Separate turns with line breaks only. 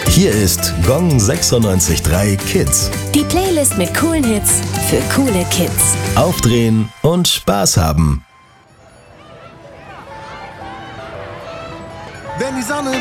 Hier ist Gong 96.3 Kids.
Die Playlist mit coolen Hits für coole Kids.
Aufdrehen und Spaß haben.
Wenn die Sonne